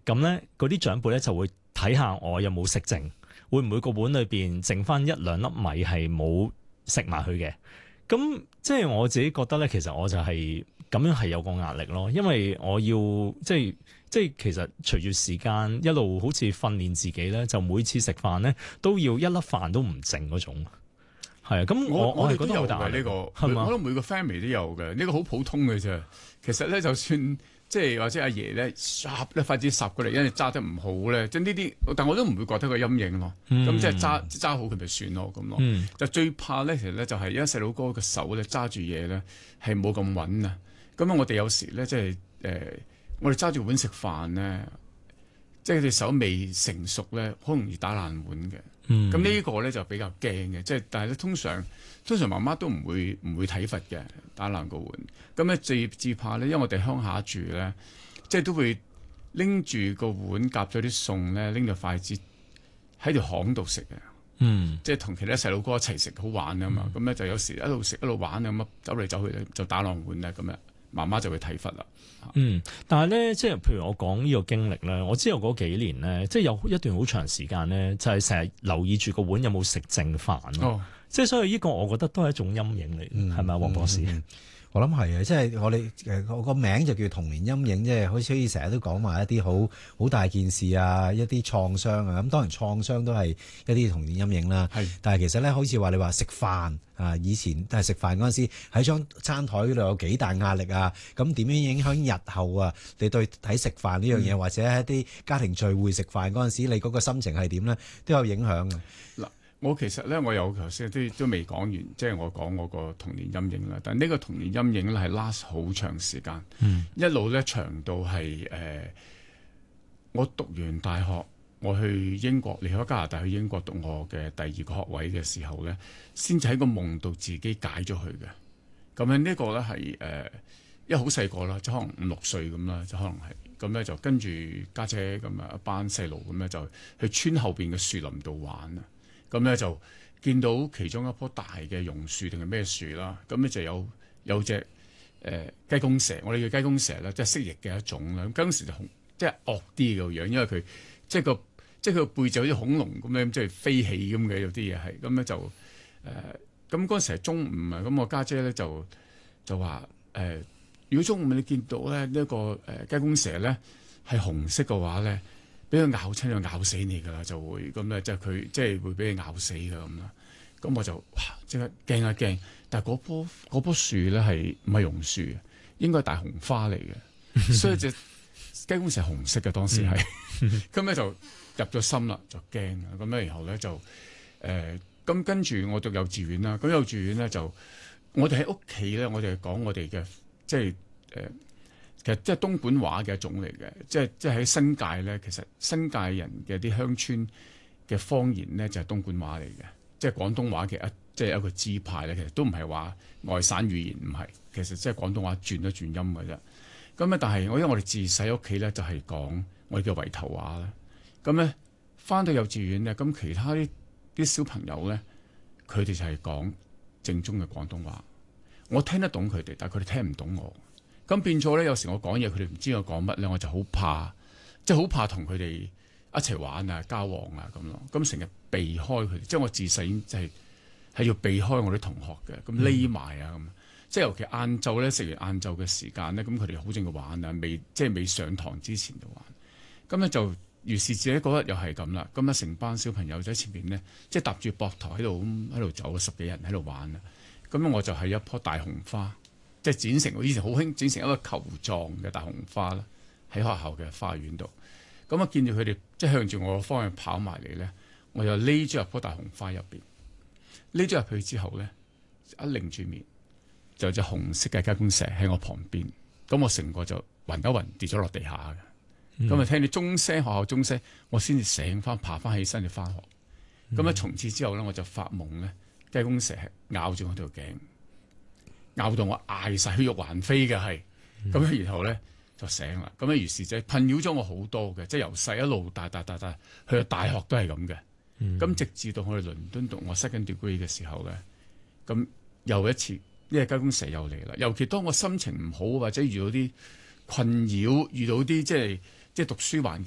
咁咧嗰啲長輩咧就會睇下我有冇食剩，會唔會個碗裏邊剩翻一兩粒米係冇食埋去嘅。咁即係我自己覺得咧，其實我就係咁樣係有個壓力咯，因為我要即係其實隨住時間一路好似訓練自己咧，就每次食飯咧都要一粒飯都唔剩嗰種。係啊，咁我係覺得好大呢個，係嘛？我覺得每個 family 都有嘅，呢個好普通嘅啫。其實咧，就算即係或者阿爺咧，一筷子霎過嚟，因為揸得唔好咧，即係呢啲，但我都唔會覺得個陰影咯。咁即係揸好佢咪算咯咁咯。就最怕咧，其實咧就係因為細佬哥嘅手咧揸住嘢咧係冇咁穩啊。咁我哋有時咧即係我哋揸住碗食飯咧，即係隻手未成熟咧，好容易打爛碗嘅。咁呢個咧就比較驚嘅，即係但係咧通常媽媽都唔會體罰嘅，打爛個碗。咁咧至怕咧，因為我哋鄉下住咧，即係都會拎住個碗夾咗啲餸咧，拎住筷子喺條巷度食嘅。即係同其他細路哥一齊食好玩啊嘛。咁咧就有時一路食一路玩咁走嚟走去咧就打爛碗咧，咁樣媽媽就會體罰啦。 但係咧，即係譬如我講呢個經歷咧，我知道嗰幾年咧，即係有一段好長時間咧，就係成日留意住個碗有冇食剩飯。即係所以呢個我覺得都係一種陰影嚟，係咪啊，黃博士？ 我諗係啊，即係我哋我個名就叫童年陰影，即係好似成日都講埋一啲好大件事啊，一啲創傷啊。咁當然創傷都係一啲童年陰影啦。但係其實咧，好似話你話食飯啊，以前都係食飯嗰陣時喺張餐台嗰度有幾大壓力啊，咁點樣影響日後啊？你對睇食飯呢樣嘢，或者一啲家庭聚會食飯嗰陣時，你嗰個心情係點咧，都有影響嘅。 嗱。我其實咧，我有頭先都未講完，即係我講我個童年陰影啦。但係呢個童年陰影咧係 last 好長時間，一路咧長到係我讀完大學，我去英國離開加拿大去英國讀我嘅第二個學位嘅時候咧，先至喺個夢度自己解咗佢嘅。咁樣呢個咧係因為好細個啦，即可能5、6歲咁啦，就可能係咁咧就跟住家姐咁啊一班細路咁咧就去村後邊嘅樹林度玩啊。咁咧就見到其中一棵大嘅榕樹定係咩樹啦，咁咧就有隻雞公蛇，我哋叫雞公蛇啦，即係蜥蜴嘅一種啦。咁雞公蛇就即係惡啲嘅樣，因為佢即係佢個背就好似恐龍咁樣，即係飛起咁嘅，有啲嘢係咁咧就咁嗰陣時係中午啊，咁我家姐咧就話如果中午你見到咧呢個雞公蛇咧係紅色嘅話咧，俾佢咬親就咬死你㗎啦，就會咁咧，即係佢即係會俾佢咬死㗎咁啦。咁我就哇即刻驚一驚，但係嗰棵樹咧係唔係榕樹，應該係大紅花嚟嘅，所以隻雞公蛇係紅色嘅當時係，咁咧就入咗心啦，就驚啊！咁咧然後咧就咁跟住我讀幼稚園啦，咁幼稚園咧就我哋喺屋企咧，我哋講我哋嘅即係其實即係東莞話嘅一種嚟嘅，即係喺新界咧，其實新界人嘅啲鄉村嘅方言咧就係東莞話嚟嘅，即係廣東話嘅即係一個支派咧，其實都唔係話外省語言，唔係，其實即係廣東話轉一轉音嘅啫。咁但係因為我哋自細屋企咧就係講我哋嘅圍頭話啦。咁咧翻到幼稚園咧，咁其他啲小朋友咧，佢哋就係講正宗嘅廣東話，我聽得懂佢哋，但係佢哋聽唔懂我。咁變咗咧，有時我講嘢，佢哋唔知我講乜咧，我就好怕，即係好怕同佢哋一齊玩啊、交往啊咁咯。咁成日避開佢哋，即係我自細已經係要避開我啲同學嘅，咁匿埋啊咁。即係尤其晏晝咧，食完晏晝嘅時間咧，咁佢哋好正嘅玩啊，未上堂之前就玩。咁咧就如是者嗰日又係咁啦。咁咧成班小朋友就喺前面咧，即係搭住膊頭喺度走，10幾人喺度玩啊。咁我就係一棵大紅花。即係剪成，以前好興剪成一個球狀嘅大紅花啦，喺學校嘅花園度。咁我見住佢哋即係向住我個方向跑埋嚟咧，我就匿咗入棵大紅花入邊。匿咗入去之後咧，一擰住面就有隻紅色嘅雞公蛇喺我旁邊。咁我成個就暈一暈跌咗落地下嘅。咁啊聽到鐘聲，學校鐘聲，我先至醒翻，爬翻起身就翻學。咁啊從此之後咧，我就發夢咧，雞公蛇係咬住我條頸。咬到我嗌晒血肉橫飛嘅係，咁然後咧就醒啦。咁於是就困擾咗我好多嘅，即係由細一路大去到大學都係咁嘅。咁直至到我去倫敦讀我 second degree 嘅時候咧，咁又一次呢隻雞公蛇又嚟啦。尤其當我心情唔好或者遇到啲困擾，遇到啲即係讀書環境。